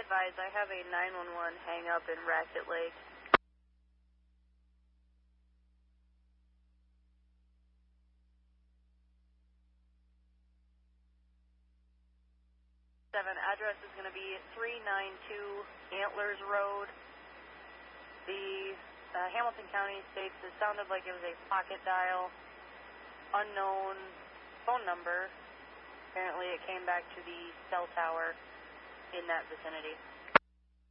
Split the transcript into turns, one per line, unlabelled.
advised, I have a 911 hang up in Ratchet Lake. 7 address is going to be 392 Antlers Road. The Hamilton County states it sounded like it was a pocket dial, unknown phone number. Apparently it came back to the cell tower in that vicinity.